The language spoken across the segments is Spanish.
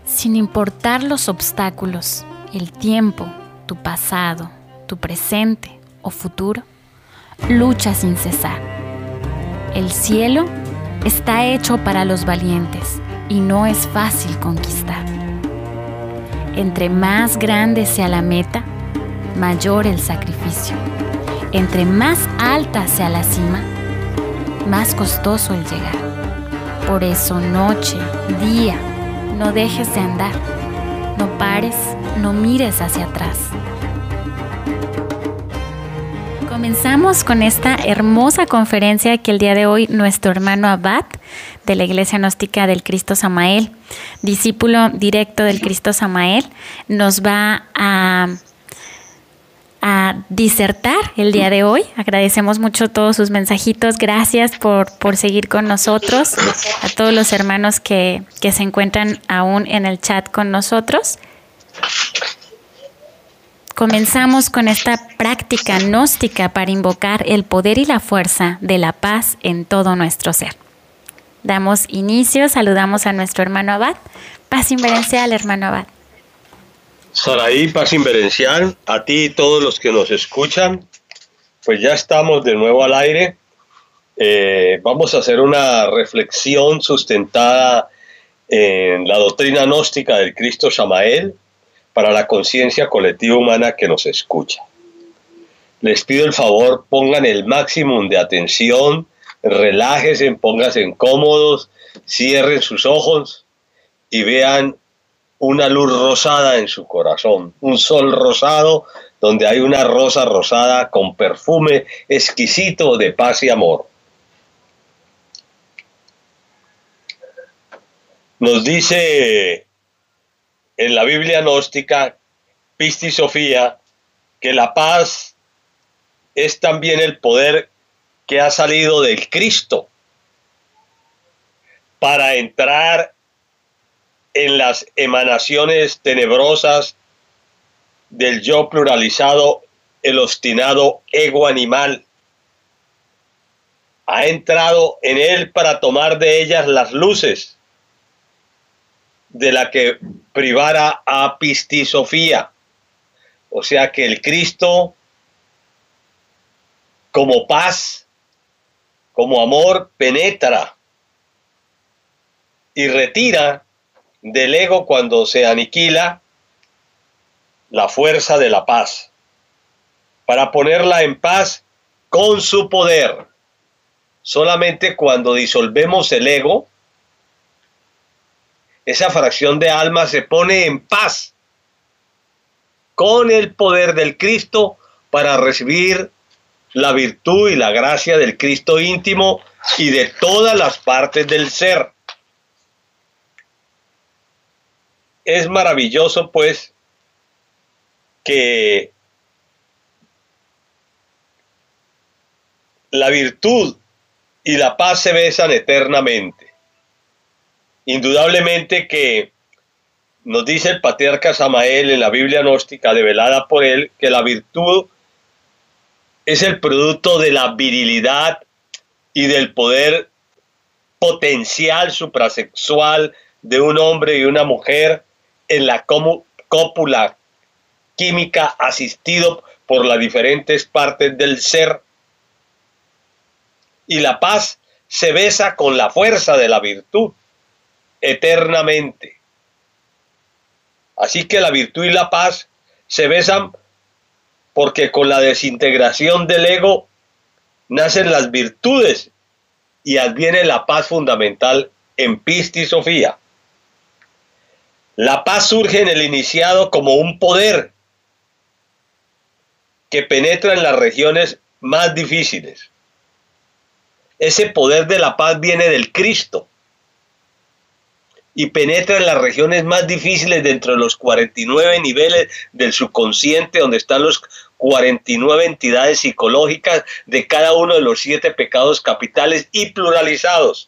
Sin importar los obstáculos, el tiempo, tu pasado, tu presente o futuro, lucha sin cesar. El cielo está hecho para los valientes y no es fácil conquistar. Entre más grande sea la meta, mayor el sacrificio. Entre más alta sea la cima, más costoso el llegar. Por eso noche, día, no dejes de andar. No pares, no mires hacia atrás. Comenzamos con esta hermosa conferencia que el día de hoy nuestro hermano Abad de la Iglesia Gnóstica del Cristo Samael, discípulo directo del Cristo Samael, nos va a disertar el día de hoy. Agradecemos mucho todos sus mensajitos. Gracias por seguir con nosotros. A todos los hermanos que se encuentran aún en el chat con nosotros. Comenzamos con esta práctica gnóstica para invocar el poder y la fuerza de la paz en todo nuestro ser. Damos inicio, saludamos a nuestro hermano Abad. Paz inverencial, hermano Abad. Saraí, paz inverencial, a ti y todos los que nos escuchan. Pues ya estamos de nuevo al aire. Vamos a hacer una reflexión sustentada en la doctrina gnóstica del Cristo Samael para la conciencia colectiva humana que nos escucha. Les pido el favor, pongan el máximo de atención, relájense, pónganse cómodos, cierren sus ojos y vean una luz rosada en su corazón, un sol rosado donde hay una rosa rosada con perfume exquisito de paz y amor. Nos dice en la Biblia gnóstica, Pistis Sophia, que la paz es también el poder que ha salido del Cristo para entrar en las emanaciones tenebrosas del yo pluralizado, el obstinado ego animal. Ha entrado en él para tomar de ellas las luces de la que privara a Pistis Sophia. O sea que el Cristo, como paz, como amor, penetra y retira del ego cuando se aniquila la fuerza de la paz, para ponerla en paz con su poder. Solamente cuando disolvemos el ego, esa fracción de alma se pone en paz con el poder del Cristo para recibir la virtud y la gracia del Cristo íntimo y de todas las partes del ser. Es maravilloso, pues, que la virtud y la paz se besan eternamente. Indudablemente que nos dice el patriarca Samael en la Biblia gnóstica develada por él, que la virtud es el producto de la virilidad y del poder potencial suprasexual de un hombre y una mujer en la cópula química asistido por las diferentes partes del ser. Y la paz se besa con la fuerza de la virtud eternamente. Así que la virtud y la paz se besan porque con la desintegración del ego nacen las virtudes y adviene la paz fundamental en Pistis Sophia. La paz surge en el iniciado como un poder que penetra en las regiones más difíciles. Ese poder de la paz viene del Cristo y penetra en las regiones más difíciles dentro de los 49 niveles del subconsciente, donde están los 49 entidades psicológicas de cada uno de los 7 pecados capitales y pluralizados.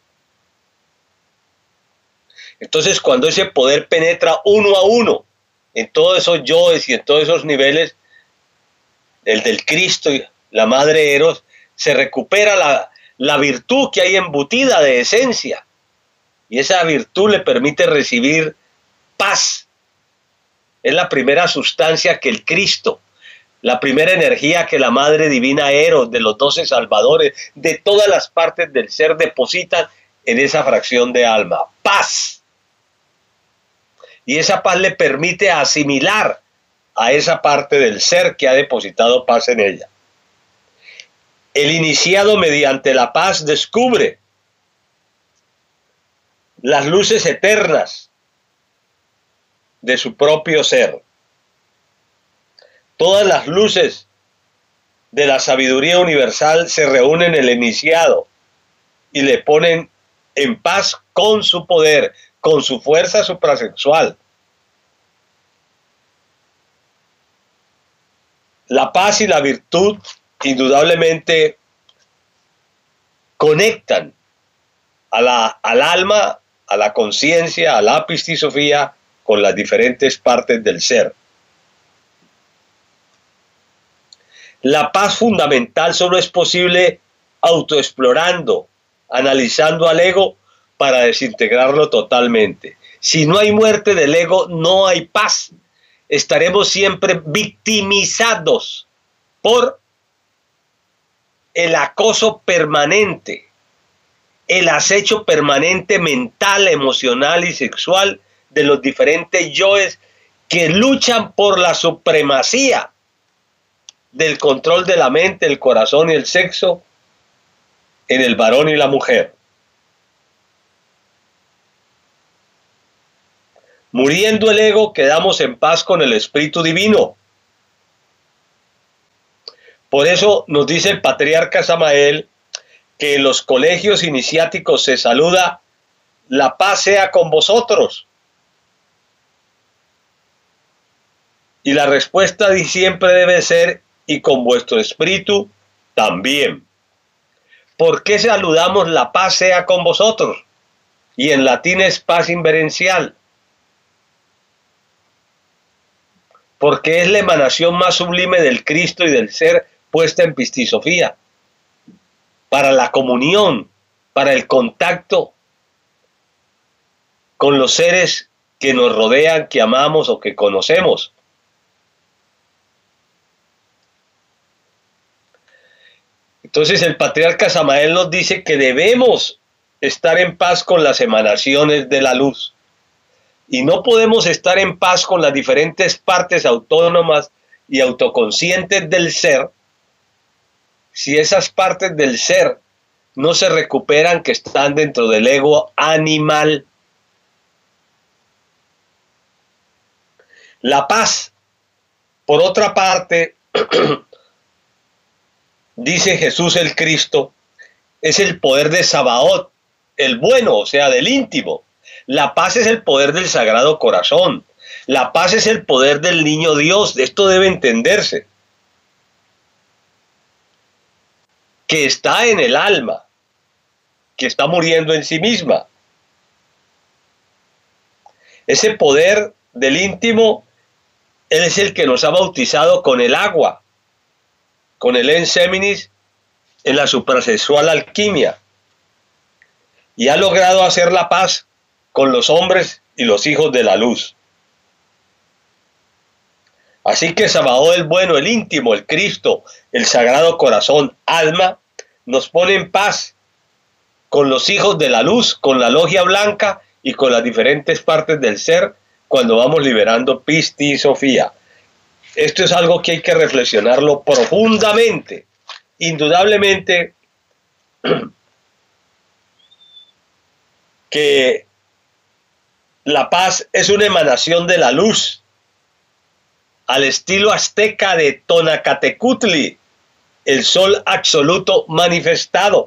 Entonces, cuando ese poder penetra uno a uno en todos esos yoes y en todos esos niveles, el del Cristo y la Madre Eros, se recupera la virtud que hay embutida de esencia. Y esa virtud le permite recibir paz. Es la primera sustancia que el Cristo, la primera energía que la Madre Divina Eros, de los 12 salvadores, de todas las partes del ser, depositan en esa fracción de alma. Paz. Y esa paz le permite asimilar a esa parte del ser que ha depositado paz en ella. El iniciado mediante la paz descubre las luces eternas de su propio ser. Todas las luces de la sabiduría universal se reúnen en el iniciado y le ponen en paz con su poder, con su fuerza suprasexual. La paz y la virtud indudablemente conectan al alma, a la conciencia, a la pistisofía, con las diferentes partes del ser. La paz fundamental solo es posible autoexplorando, analizando al ego para desintegrarlo totalmente. Si no hay muerte del ego, no hay paz. Estaremos siempre victimizados por el acoso permanente, el acecho permanente mental, emocional y sexual de los diferentes yoes que luchan por la supremacía del control de la mente, el corazón y el sexo en el varón y la mujer. Muriendo el ego, quedamos en paz con el Espíritu Divino. Por eso nos dice el patriarca Samael que en los colegios iniciáticos se saluda: la paz sea con vosotros. Y la respuesta siempre debe ser: y con vuestro espíritu también. ¿Por qué saludamos la paz sea con vosotros? Y en latín es paz inverencial. Porque es la emanación más sublime del Cristo y del ser puesta en pistisofía. Para la comunión, para el contacto con los seres que nos rodean, que amamos o que conocemos. Entonces el patriarca Samael nos dice que debemos estar en paz con las emanaciones de la luz. Y no podemos estar en paz con las diferentes partes autónomas y autoconscientes del ser si esas partes del ser no se recuperan que están dentro del ego animal. La paz, por otra parte, dice Jesús el Cristo, es el poder de Sabaoth, el bueno, o sea, del íntimo. La paz es el poder del Sagrado Corazón. La paz es el poder del Niño Dios. Esto debe entenderse. Que está en el alma, que está muriendo en sí misma. Ese poder del íntimo, Él es el que nos ha bautizado con el agua, con el enseminis en la suprasexual alquimia, y ha logrado hacer la paz con los hombres y los hijos de la luz. Así que Sabaoth el bueno, el íntimo, el Cristo, el Sagrado Corazón, alma, nos pone en paz con los hijos de la luz, con la logia blanca y con las diferentes partes del ser cuando vamos liberando pistisofía. Esto es algo que hay que reflexionarlo profundamente. Indudablemente que la paz es una emanación de la luz, al estilo azteca de Tonacatecutli, el sol absoluto manifestado.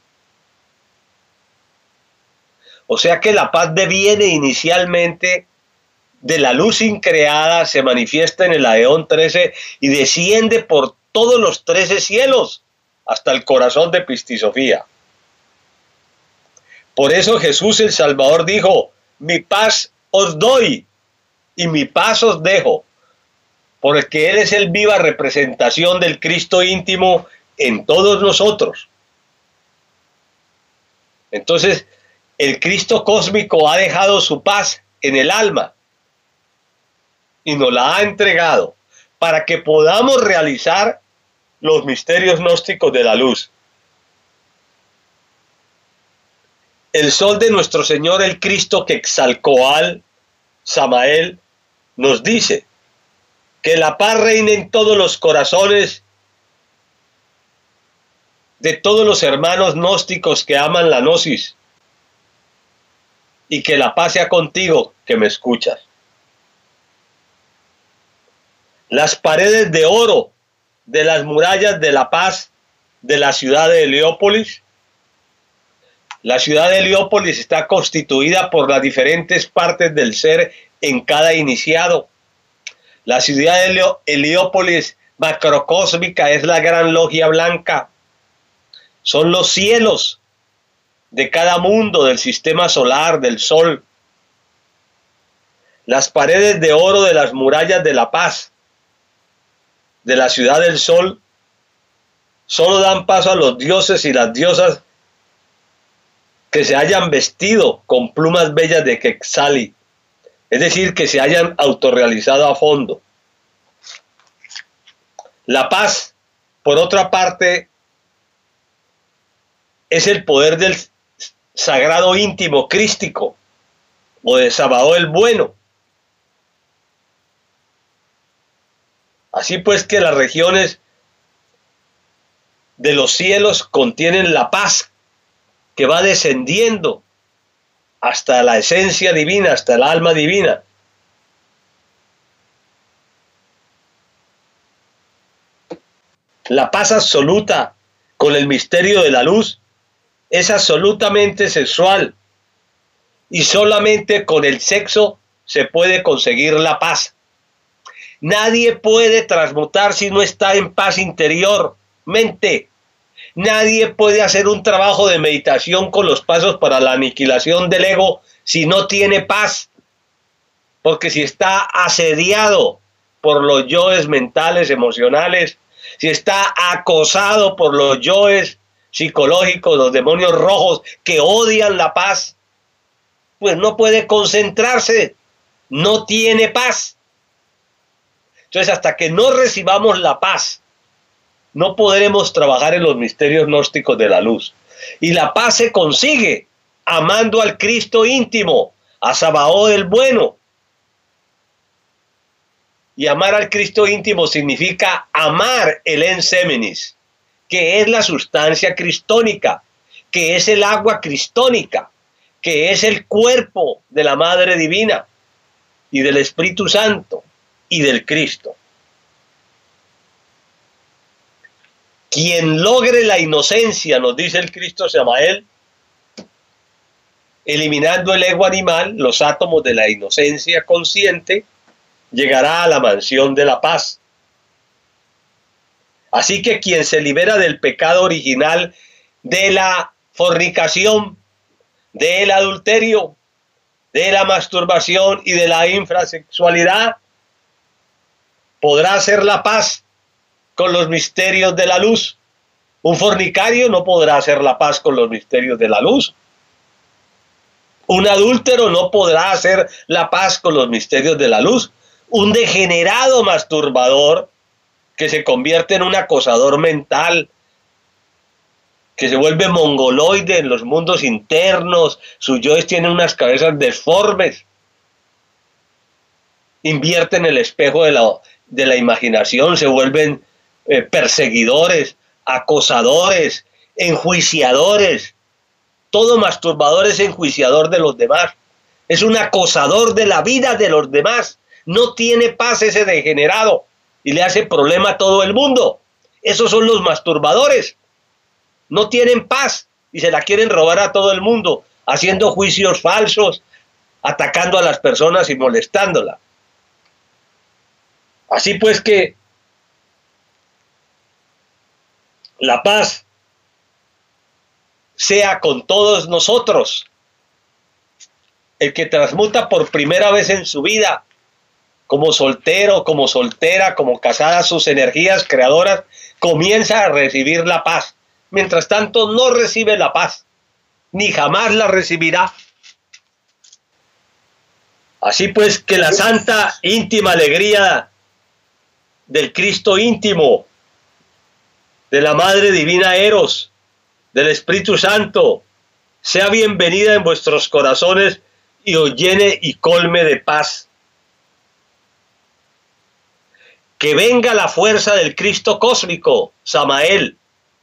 O sea que la paz deviene inicialmente de la luz increada, se manifiesta en el Aeón 13 y desciende por todos los 13 cielos hasta el corazón de pistisofía. Por eso Jesús el Salvador dijo: mi paz os doy y mi paz os dejo, porque Él es el viva representación del Cristo íntimo en todos nosotros. Entonces, el Cristo cósmico ha dejado su paz en el alma y nos la ha entregado para que podamos realizar los misterios gnósticos de la luz. El sol de nuestro Señor el Cristo Quetzalcóatl Samael nos dice que la paz reine en todos los corazones de todos los hermanos gnósticos que aman la gnosis, y que la paz sea contigo que me escuchas. Las paredes de oro de las murallas de la paz de la ciudad de Heliópolis. La ciudad de Heliópolis está constituida por las diferentes partes del ser en cada iniciado. La ciudad de Heliópolis macrocósmica es la gran logia blanca. Son los cielos de cada mundo del sistema solar, del sol. Las paredes de oro de las murallas de la paz de la ciudad del sol solo dan paso a los dioses y las diosas que se hayan vestido con plumas bellas de Quetzali, es decir, que se hayan autorrealizado a fondo. La paz, por otra parte, es el poder del sagrado íntimo crístico o de Sabaoth el bueno. Así pues que las regiones de los cielos contienen la paz que va descendiendo hasta la esencia divina, hasta el alma divina. La paz absoluta con el misterio de la luz es absolutamente sexual y solamente con el sexo se puede conseguir la paz. Nadie puede transmutar si no está en paz interiormente. Nadie puede hacer un trabajo de meditación con los pasos para la aniquilación del ego si no tiene paz. Porque si está asediado por los yoes mentales, emocionales, si está acosado por los yoes psicológicos, los demonios rojos que odian la paz, pues no puede concentrarse, no tiene paz. Entonces, hasta que no recibamos la paz, no podremos trabajar en los misterios gnósticos de la luz. Y la paz se consigue amando al Cristo íntimo, a Sabaoth el bueno. Y amar al Cristo íntimo significa amar el Ensémenis, que es la sustancia cristónica, que es el agua cristónica, que es el cuerpo de la Madre Divina y del Espíritu Santo y del Cristo. Quien logre la inocencia, nos dice el Cristo Samael, eliminando el ego animal, los átomos de la inocencia consciente, llegará a la mansión de la paz. Así que quien se libera del pecado original, de la fornicación, del adulterio, de la masturbación y de la infrasexualidad, podrá hacer la paz con los misterios de la luz. Un fornicario no podrá hacer la paz con los misterios de la luz. Un adúltero no podrá hacer la paz con los misterios de la luz. Un degenerado masturbador que se convierte en un acosador mental, que se vuelve mongoloide en los mundos internos, sus yoes tienen unas cabezas deformes, invierte en el espejo de la imaginación, se vuelven perseguidores, acosadores, enjuiciadores. Todo masturbador es enjuiciador de los demás, es un acosador de la vida de los demás. No tiene paz ese degenerado y le hace problema a todo el mundo. Esos son los masturbadores. No tienen paz y se la quieren robar a todo el mundo, haciendo juicios falsos, atacando a las personas y molestándolas. Así pues que la paz sea con todos nosotros. El que transmuta por primera vez en su vida, como soltero, como soltera, como casada, sus energías creadoras, comienza a recibir la paz. Mientras tanto, no recibe la paz, ni jamás la recibirá. Así pues, que la santa íntima alegría del Cristo íntimo, de la Madre Divina Eros, del Espíritu Santo, sea bienvenida en vuestros corazones y os llene y colme de paz. Que venga la fuerza del Cristo cósmico, Samael,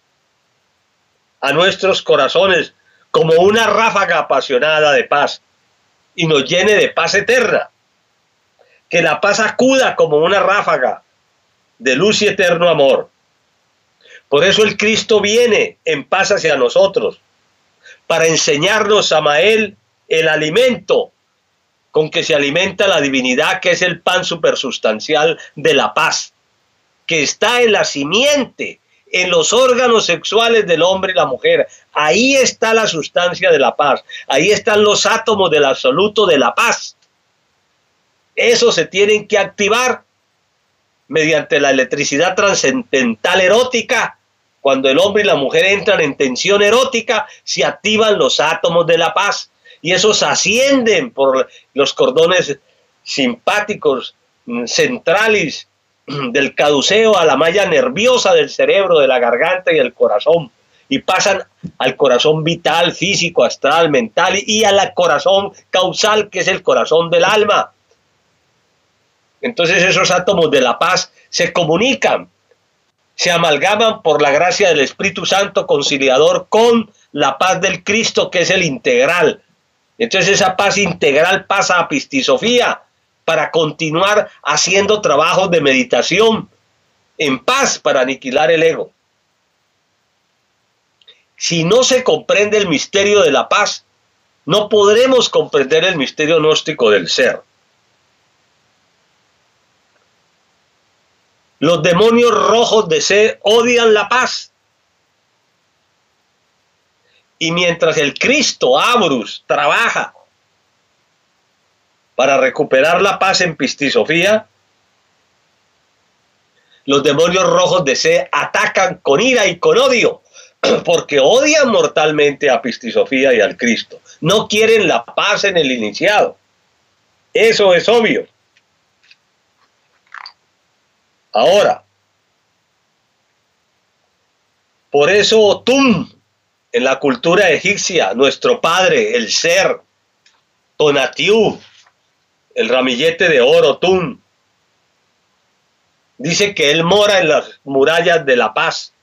a nuestros corazones como una ráfaga apasionada de paz y nos llene de paz eterna. Que la paz acuda como una ráfaga de luz y eterno amor. Por eso el Cristo viene en paz hacia nosotros, para enseñarnos, Samael, el alimento con que se alimenta la divinidad, que es el pan supersustancial de la paz, que está en la simiente, en los órganos sexuales del hombre y la mujer. Ahí está la sustancia de la paz, ahí están los átomos del absoluto de la paz. Esos se tienen que activar mediante la electricidad trascendental erótica. Cuando el hombre y la mujer entran en tensión erótica, se activan los átomos de la paz y esos ascienden por los cordones simpáticos centrales del caduceo a la malla nerviosa del cerebro, de la garganta y el corazón, y pasan al corazón vital, físico, astral, mental y al corazón causal, que es el corazón del alma. Entonces esos átomos de la paz se comunican, se amalgaman por la gracia del Espíritu Santo conciliador con la paz del Cristo, que es el integral. Entonces esa paz integral pasa a pistisofía para continuar haciendo trabajos de meditación en paz para aniquilar el ego. Si no se comprende el misterio de la paz, no podremos comprender el misterio gnóstico del ser. Los demonios rojos de sed odian la paz. Y mientras el Cristo, Abrus, trabaja para recuperar la paz en pistisofía, los demonios rojos de sed atacan con ira y con odio, porque odian mortalmente a pistisofía y al Cristo. No quieren la paz en el iniciado. Eso es obvio. Ahora, por eso Tum, en la cultura egipcia, nuestro padre, el ser, Tonatiuh, el ramillete de oro, Tum, dice que él mora en las murallas de la paz.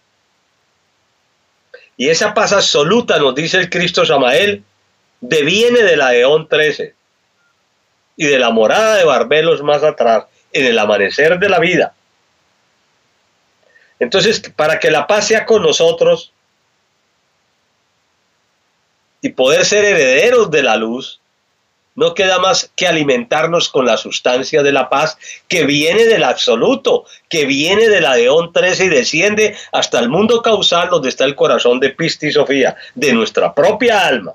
Y esa paz absoluta, nos dice el Cristo Samael, deviene de la Eón 13 y de la morada de Barbelos más atrás, en el amanecer de la vida. Entonces, para que la paz sea con nosotros y poder ser herederos de la luz, no queda más que alimentarnos con la sustancia de la paz que viene del absoluto, que viene de la Eón 13 y desciende hasta el mundo causal, donde está el corazón de pistisofía, de nuestra propia alma.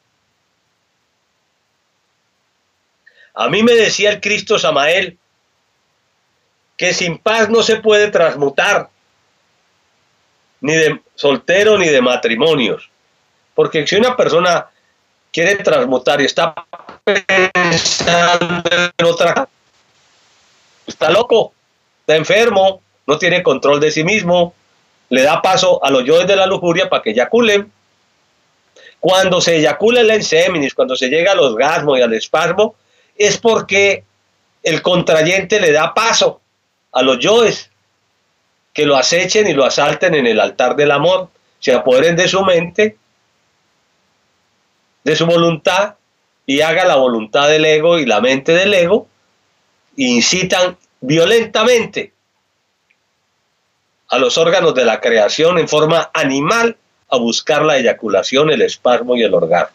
A mí me decía el Cristo Samael que sin paz no se puede transmutar, ni de soltero ni de matrimonios, porque si una persona quiere transmutar y está pensando en otra, está loco, está enfermo, no tiene control de sí mismo, le da paso a los yoes de la lujuria para que eyaculen. Cuando se eyacula el enseminis, cuando se llega al orgasmo y al espasmo, es porque el contrayente le da paso a los yoes que lo acechen y lo asalten en el altar del amor, se apoderen de su mente, de su voluntad, y haga la voluntad del ego y la mente del ego, e incitan violentamente a los órganos de la creación en forma animal a buscar la eyaculación, el espasmo y el orgasmo.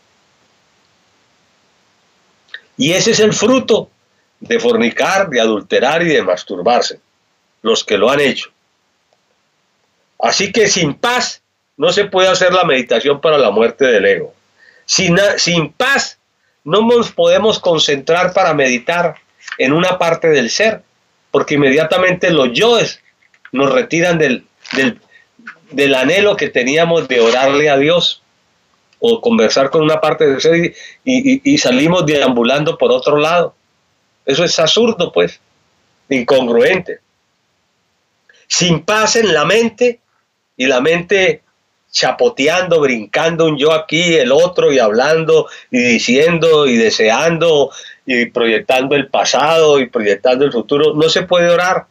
Y ese es el fruto de fornicar, de adulterar y de masturbarse, los que lo han hecho. Así que sin paz no se puede hacer la meditación para la muerte del ego. Sin paz no nos podemos concentrar para meditar en una parte del ser, porque inmediatamente los yoes nos retiran del anhelo que teníamos de orarle a Dios o conversar con una parte del ser y salimos deambulando por otro lado. Eso es absurdo, pues, incongruente. Sin paz en la mente, y la mente chapoteando, brincando, un yo aquí, el otro, y hablando, y diciendo, y deseando, y proyectando el pasado, y proyectando el futuro, no se puede orar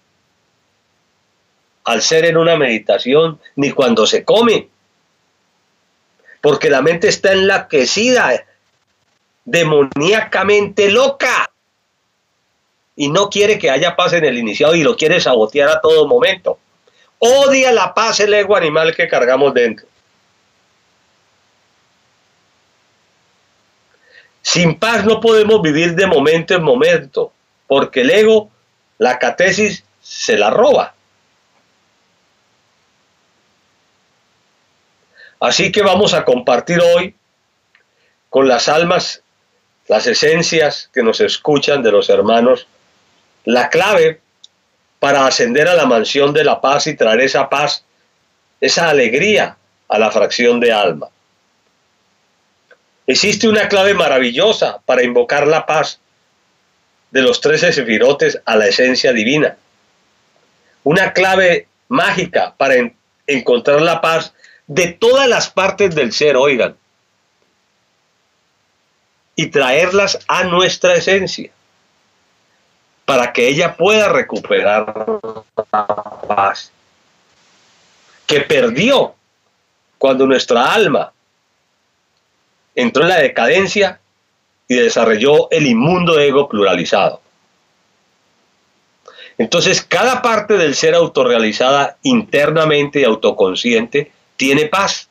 al ser en una meditación, ni cuando se come, porque la mente está enloquecida, demoníacamente loca, y no quiere que haya paz en el iniciado y lo quiere sabotear a todo momento. Odia la paz el ego animal que cargamos dentro. Sin paz no podemos vivir de momento en momento, porque el ego, la catesis, se la roba. Así que vamos a compartir hoy con las almas, las esencias que nos escuchan de los hermanos, la clave para ascender a la mansión de la paz y traer esa paz, esa alegría a la fracción de alma. Existe una clave maravillosa para invocar la paz de los 13 sefirotes a la esencia divina. Una clave mágica para encontrar la paz de todas las partes del ser, oigan, y traerlas a nuestra esencia, para que ella pueda recuperar la paz que perdió cuando nuestra alma entró en la decadencia y desarrolló el inmundo ego pluralizado. Entonces, cada parte del ser autorrealizada internamente y autoconsciente tiene paz.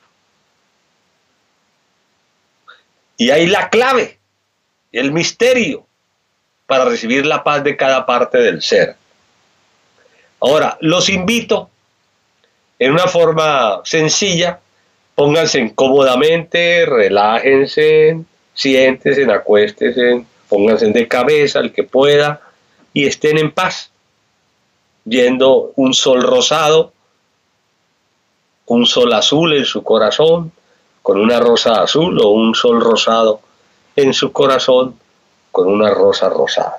Y ahí la clave, el misterio para recibir la paz de cada parte del ser. Ahora, los invito en una forma sencilla, pónganse cómodamente, relájense, siéntense, acuéstense, pónganse de cabeza el que pueda y estén en paz, viendo un sol rosado, un sol azul en su corazón, con una rosa azul, o un sol rosado en su corazón, con una rosa rosada.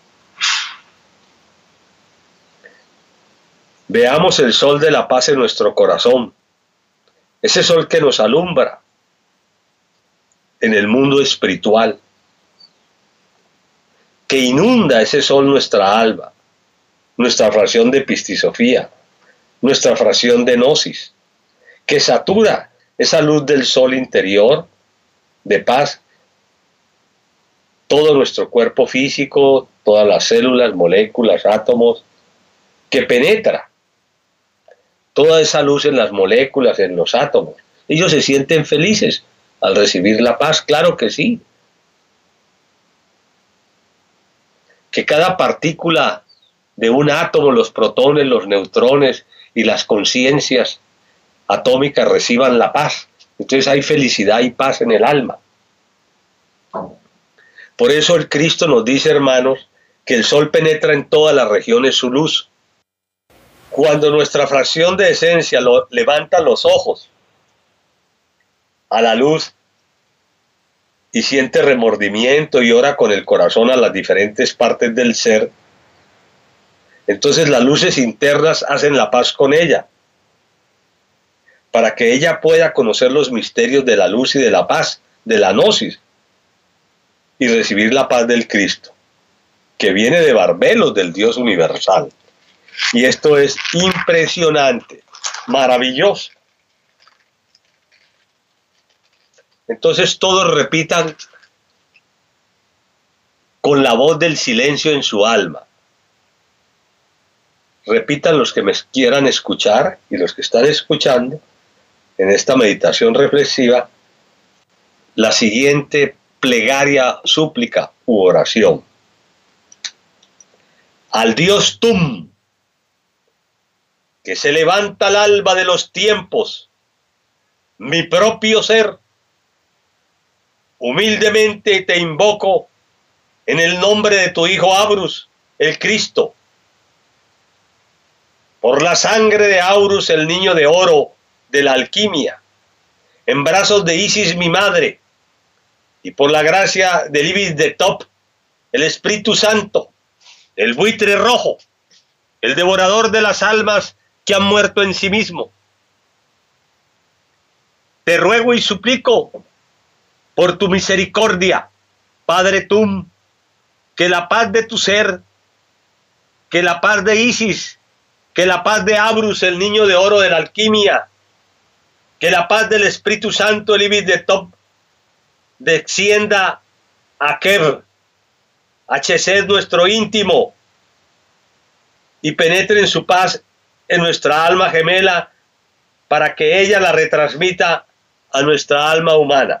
Veamos el sol de la paz en nuestro corazón, ese sol que nos alumbra en el mundo espiritual, que inunda ese sol nuestra alma, nuestra fracción de pistisofía, nuestra fracción de gnosis, que satura esa luz del sol interior de paz, todo nuestro cuerpo físico, todas las células, moléculas, átomos, que penetra toda esa luz en las moléculas, en los átomos. Ellos se sienten felices al recibir la paz, claro que sí. Que cada partícula de un átomo, los protones, los neutrones y las conciencias atómicas reciban la paz. Entonces hay felicidad y paz en el alma. Por eso el Cristo nos dice, hermanos, que el sol penetra en todas las regiones su luz. Cuando nuestra fracción de esencia levanta los ojos a la luz y siente remordimiento y ora con el corazón a las diferentes partes del ser, entonces las luces internas hacen la paz con ella, para que ella pueda conocer los misterios de la luz y de la paz, de la gnosis, y recibir la paz del Cristo, que viene de Barbelos, del Dios universal. Y esto es impresionante, maravilloso. Entonces todos repitan con la voz del silencio en su alma. Repitan los que me quieran escuchar y los que están escuchando en esta meditación reflexiva la siguiente plegaria, súplica u oración. Al Dios Tum, que se levanta al alba de los tiempos, mi propio ser, humildemente te invoco en el nombre de tu Hijo Abrus, el Cristo, por la sangre de Aurus, el niño de oro de la alquimia, en brazos de Isis mi madre, y por la gracia del Ibis de Top, el Espíritu Santo, el buitre rojo, el devorador de las almas que han muerto en sí mismo. Te ruego y suplico por tu misericordia, Padre Tum, que la paz de tu ser, que la paz de Isis, que la paz de Abrus, el niño de oro de la alquimia, que la paz del Espíritu Santo, el Ibis de Top, descienda a Keb, a Chesed, nuestro íntimo, y penetre en su paz en nuestra alma gemela, para que ella la retransmita a nuestra alma humana.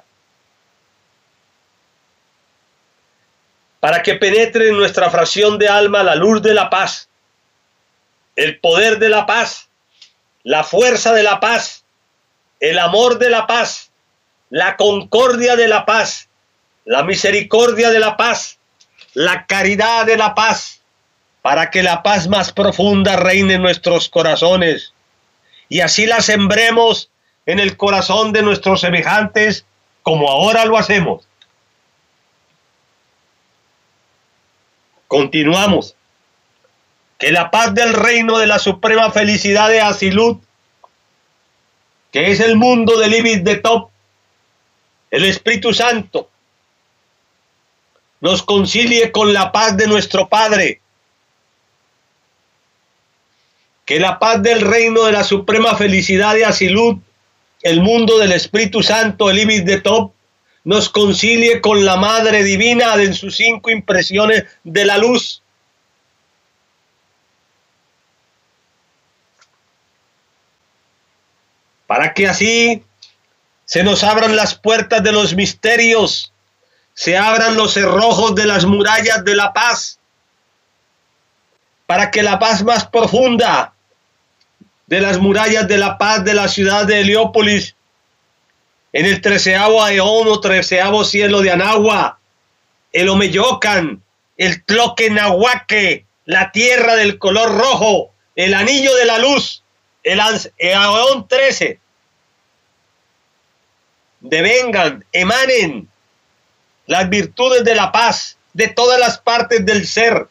Para que penetre en nuestra fracción de alma la luz de la paz, el poder de la paz, la fuerza de la paz, el amor de la paz, la concordia de la paz, la misericordia de la paz, la caridad de la paz, para que la paz más profunda reine en nuestros corazones y así la sembremos en el corazón de nuestros semejantes como ahora lo hacemos. Continuamos. Que la paz del reino de la suprema felicidad de Asilut, que es el mundo del Ibis de Top, el Espíritu Santo, nos concilie con la paz de nuestro Padre. Que la paz del reino de la suprema felicidad de Asilut, el mundo del Espíritu Santo, el Ibis de Top, nos concilie con la Madre Divina en sus 5 impresiones de la luz. Para que así se nos abran las puertas de los misterios, se abran los cerrojos de las murallas de la paz, para que la paz más profunda de las murallas de la paz de la ciudad de Heliópolis, en el 13º eón o 13º cielo de Anagua, el Omeyocan, el Tloquenahuaque, la tierra del color rojo, el anillo de la luz, el eón 13, devengan, emanen las virtudes de la paz de todas las partes del ser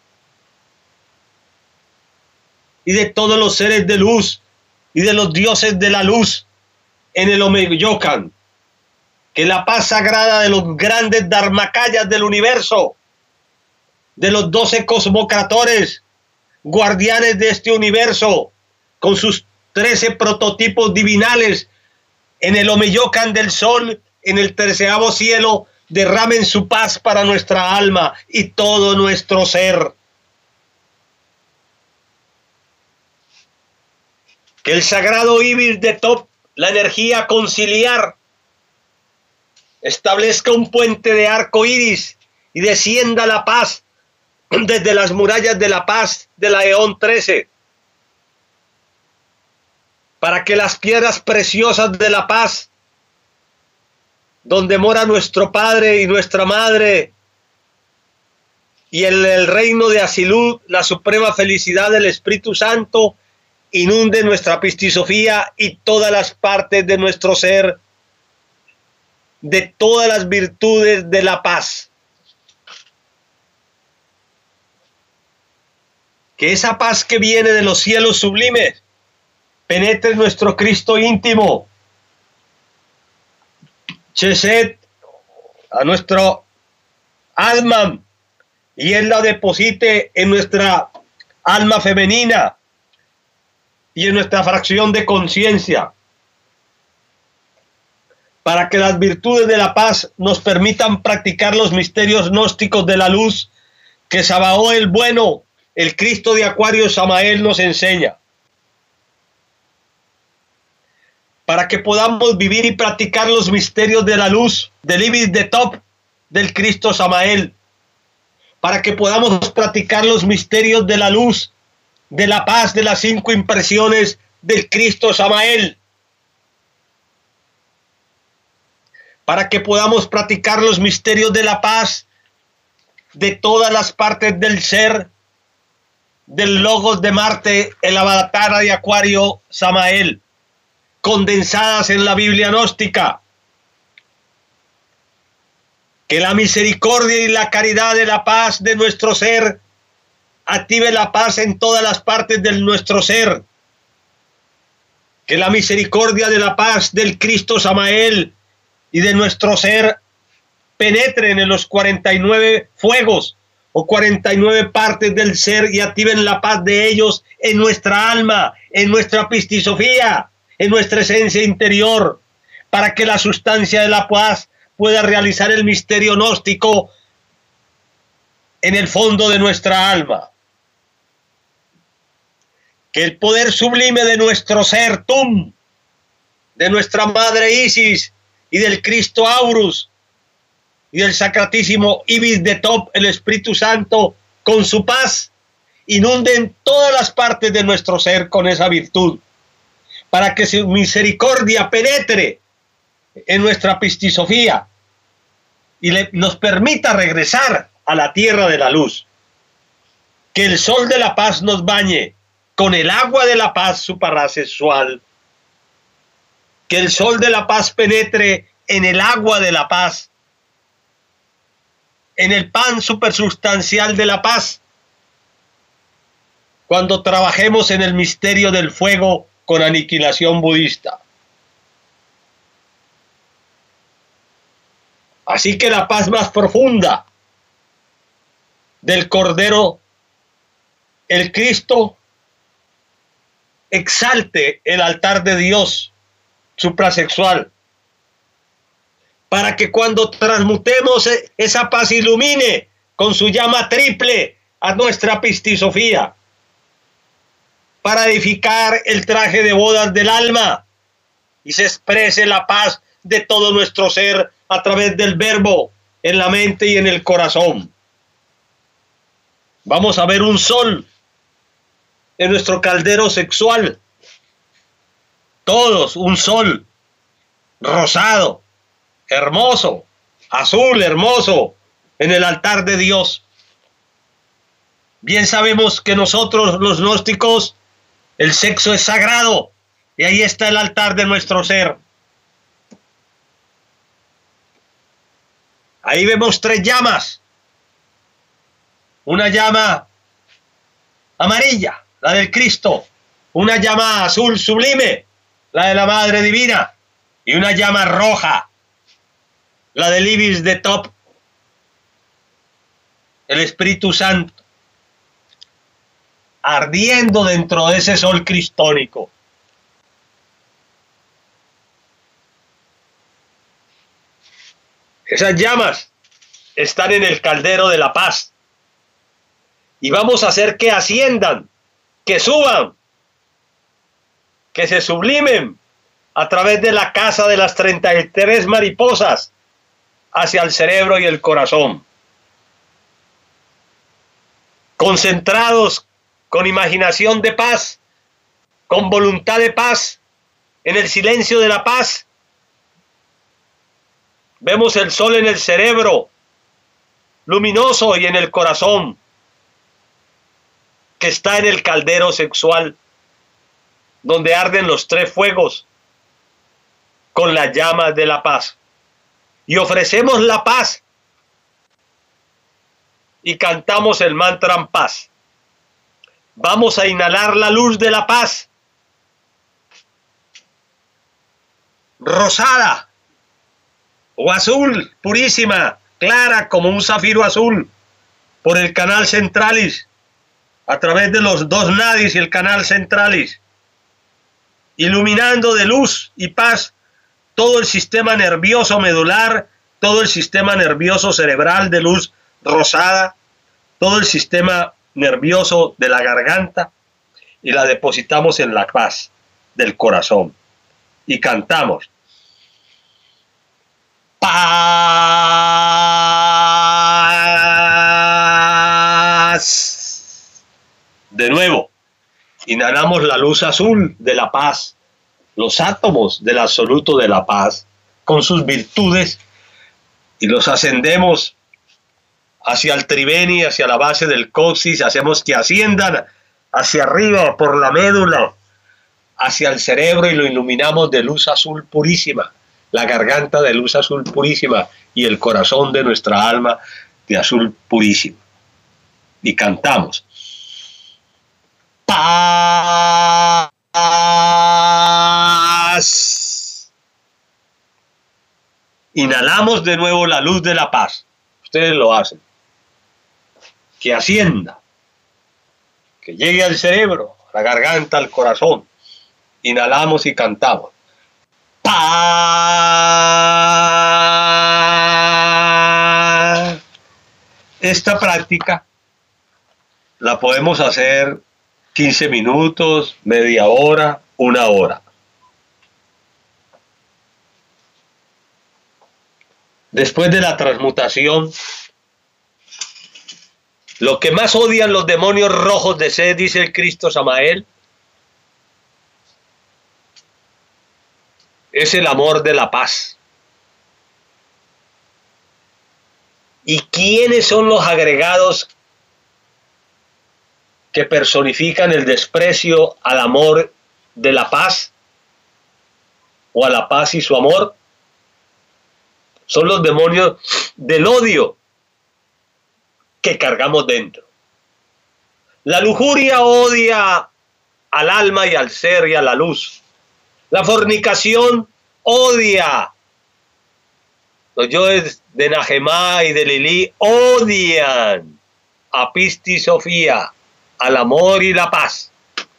y de todos los seres de luz y de los dioses de la luz en el Omeyocan. Que la paz sagrada de los grandes dharmakayas del universo, de los 12 cosmocratores, guardianes de este universo, con sus 13 prototipos divinales, en el Omeyocan del sol, en el 13º cielo, derramen su paz para nuestra alma y todo nuestro ser. Que el sagrado Ibis de Top, la energía conciliar, establezca un puente de arco iris y descienda la paz desde las murallas de la paz de la eón 13, para que las piedras preciosas de la paz, donde mora nuestro Padre y nuestra Madre, y en el reino de Asilut, la suprema felicidad del Espíritu Santo, inunde nuestra pistisofía y todas las partes de nuestro ser, de todas las virtudes de la paz. Que esa paz que viene de los cielos sublimes penetre en nuestro Cristo íntimo, Chesed, a nuestro Atman, y Él la deposite en nuestra alma femenina y en nuestra fracción de conciencia, para que las virtudes de la paz nos permitan practicar los misterios gnósticos de la luz que Sabaoth el bueno, el Cristo de Acuario Samael, nos enseña. Para que podamos vivir y practicar los misterios de la luz, del Ibis de Top, del Cristo Samael. Para que podamos practicar los misterios de la luz, de la paz, de las 5 impresiones del Cristo Samael. Para que podamos practicar los misterios de la paz de todas las partes del ser, del Logos de Marte, el Avatara de Acuario Samael, condensadas en la Biblia gnóstica. Que la misericordia y la caridad de la paz de nuestro ser active la paz en todas las partes de nuestro ser. Que la misericordia de la paz del Cristo Samael y de nuestro ser penetren en los 49 fuegos o 49 partes del ser y activen la paz de ellos en nuestra alma, en nuestra pistisofía, en nuestra esencia interior, para que la sustancia de la paz pueda realizar el misterio gnóstico en el fondo de nuestra alma. Que el poder sublime de nuestro ser Tum, de nuestra Madre Isis y del Cristo Aurus y del Sacratísimo Ibis de Top, el Espíritu Santo, con su paz, inunden todas las partes de nuestro ser con esa virtud, para que su misericordia penetre en nuestra pistisofía y nos permita regresar a la tierra de la luz. Que el sol de la paz nos bañe con el agua de la paz su parasexual. Que el sol de la paz penetre en el agua de la paz, en el pan supersustancial de la paz, cuando trabajemos en el misterio del fuego con aniquilación budista. Así que la paz más profunda del Cordero, el Cristo, exalte el altar de Dios suprasexual, para que cuando transmutemos esa paz ilumine con su llama triple a nuestra pistisofía, para edificar el traje de bodas del alma y se exprese la paz de todo nuestro ser a través del verbo en la mente y en el corazón. Vamos a ver un sol en nuestro caldero sexual, todos un sol rosado, hermoso, azul, hermoso, en el altar de Dios. Bien sabemos que nosotros los gnósticos, el sexo es sagrado y ahí está el altar de nuestro ser. Ahí vemos 3 llamas. Una llama amarilla, la del Cristo. Una llama azul sublime, la de la Madre Divina. Y una llama roja, la del Ibis de Top, el Espíritu Santo, ardiendo dentro de ese sol cristónico. Esas llamas están en el caldero de la paz. Y vamos a hacer que asciendan, que suban, que se sublimen a través de la casa de las 33 mariposas hacia el cerebro y el corazón. Concentrados con imaginación de paz, con voluntad de paz, en el silencio de la paz. Vemos el sol en el cerebro, luminoso, y en el corazón, que está en el caldero sexual, donde arden los 3 fuegos con las llamas de la paz. Y ofrecemos la paz y cantamos el mantra en paz. Vamos a inhalar la luz de la paz, rosada o azul, purísima, clara como un zafiro azul, por el canal centralis, a través de los 2 nadis y el canal centralis, iluminando de luz y paz todo el sistema nervioso medular, todo el sistema nervioso cerebral de luz rosada, todo el sistema nervioso de la garganta, y la depositamos en la paz del corazón y cantamos paz. De nuevo, inhalamos la luz azul de la paz, los átomos del absoluto de la paz, con sus virtudes, y los ascendemos hacia el triveni, hacia la base del coxis, hacemos que asciendan hacia arriba por la médula, hacia el cerebro, y lo iluminamos de luz azul purísima, la garganta de luz azul purísima, y el corazón de nuestra alma de azul purísimo. Y cantamos. Paz. Inhalamos de nuevo la luz de la paz. Ustedes lo hacen. Que ascienda. Que llegue al cerebro, a la garganta, al corazón. Inhalamos y cantamos. Paz. Esta práctica la podemos hacer 15 minutos, media hora, una hora. Después de la transmutación, lo que más odian los demonios rojos de sed, dice el Cristo Samael, es el amor de la paz. ¿Y quiénes son los agregados que personifican el desprecio al amor de la paz o a la paz y su amor? Son los demonios del odio que cargamos dentro. La lujuria odia al alma y al ser y a la luz. La fornicación odia. Los yoes de Najemá y de Lilí odian a Pisti y Sofía, al amor y la paz.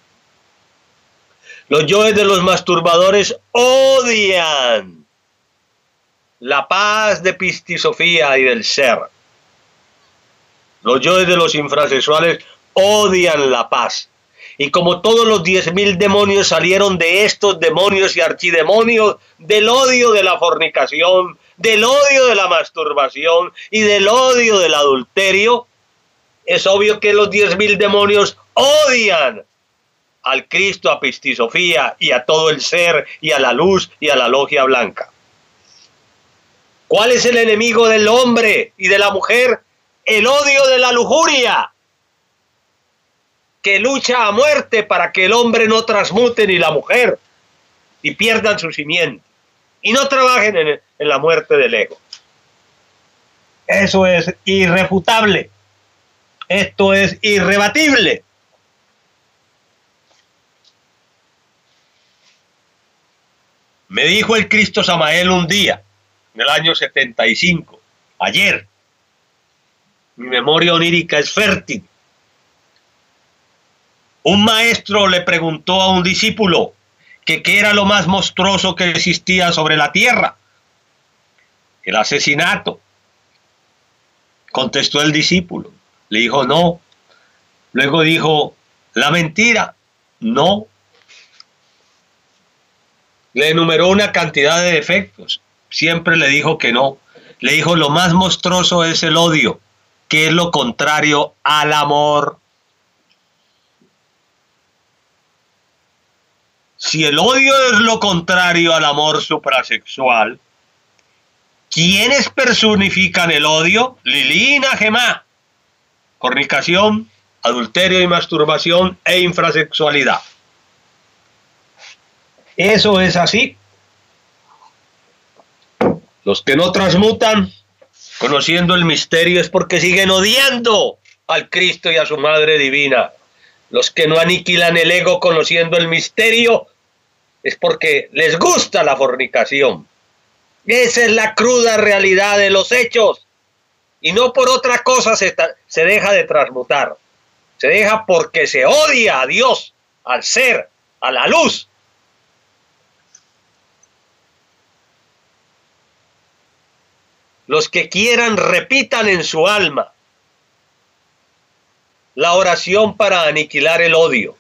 Los yoes de los masturbadores odian la paz de Pisti y Sofía y del ser. Los yoes de los infrasexuales odian la paz. Y como todos los 10.000 demonios salieron de estos demonios y archidemonios, del odio de la fornicación, del odio de la masturbación y del odio del adulterio, es obvio que los 10.000 demonios odian al Cristo, a Pisti Sofía y a todo el ser y a la luz y a la logia blanca. ¿Cuál es el enemigo del hombre y de la mujer? El odio de la lujuria, que lucha a muerte para que el hombre no transmute ni la mujer y pierdan su simiente y no trabajen en la muerte del ego. Eso es irrefutable. Esto es irrebatible. Me dijo el Cristo Samael un día, en el año 75, ayer. Mi memoria onírica es fértil. Un maestro le preguntó a un discípulo que qué era lo más monstruoso que existía sobre la tierra. El asesinato. Contestó el discípulo. Le dijo no. Luego dijo la mentira. No. Le enumeró una cantidad de defectos. Siempre le dijo que no. Le dijo lo más monstruoso es el odio, que es lo contrario al amor. Si el odio es lo contrario al amor suprasexual, ¿quiénes personifican el odio? Lilí y Najemá. Fornicación, adulterio y masturbación e infrasexualidad. Eso es así. Los que no transmutan, conociendo el misterio, es porque siguen odiando al Cristo y a su Madre Divina. Los que no aniquilan el ego conociendo el misterio, es porque les gusta la fornicación. Esa es la cruda realidad de los hechos. Y no por otra cosa se deja de transmutar. Se deja porque se odia a Dios, al ser, a la luz. Los que quieran repitan en su alma la oración para aniquilar el odio.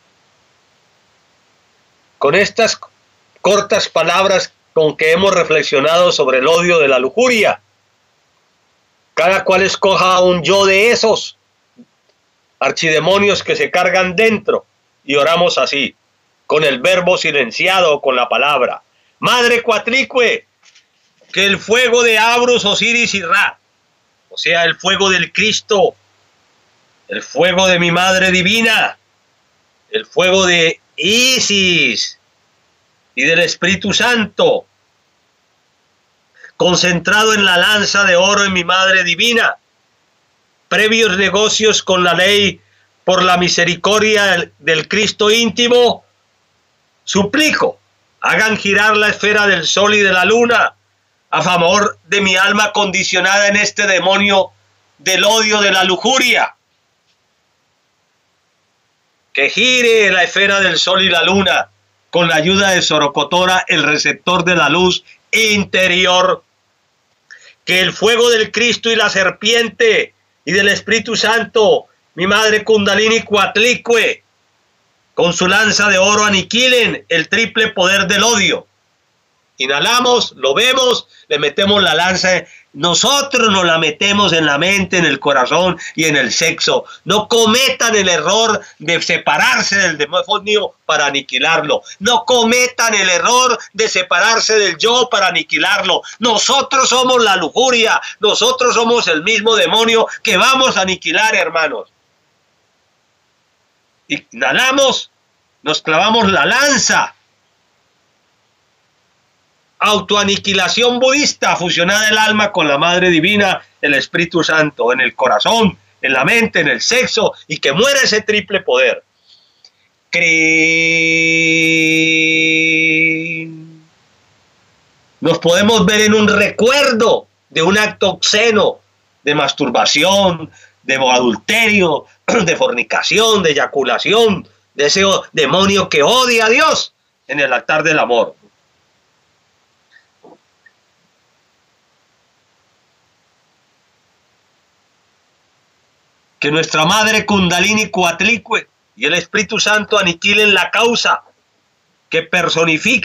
Con estas cortas palabras con que hemos reflexionado sobre el odio de la lujuria, cada cual escoja un yo de esos archidemonios que se cargan dentro y oramos así, con el verbo silenciado o con la palabra. Madre Cuatlicue, que el fuego de Abrus, Osiris y Ra, o sea, el fuego del Cristo, el fuego de mi Madre Divina, el fuego de Isis y del Espíritu Santo, concentrado en la lanza de oro en mi Madre Divina, previos negocios con la ley por la misericordia del Cristo íntimo, suplico, hagan girar la esfera del sol y de la luna a favor de mi alma condicionada en este demonio del odio, de la lujuria. Que gire la esfera del sol y la luna con la ayuda de Sorocotora, el receptor de la luz interior. Que el fuego del Cristo y la serpiente y del Espíritu Santo, mi Madre Kundalini Coatlicue, con su lanza de oro aniquilen el triple poder del odio. Inhalamos, lo vemos, le metemos la lanza. Nosotros nos la metemos en la mente, en el corazón y en el sexo. No cometan el error de separarse del demonio para aniquilarlo. No cometan el error de separarse del yo para aniquilarlo. Nosotros somos la lujuria. Nosotros somos el mismo demonio que vamos a aniquilar, hermanos. Inhalamos, nos clavamos la lanza. Autoaniquilación budista, fusionada el alma con la Madre Divina, el Espíritu Santo, en el corazón, en la mente, en el sexo, y que muera ese triple poder. Nos podemos ver en un recuerdo de un acto obsceno, de masturbación, de adulterio, de fornicación, de eyaculación, de ese demonio que odia a Dios en el altar del amor. Que nuestra Madre Kundalini Coatlicue y el Espíritu Santo aniquilen la causa que personifica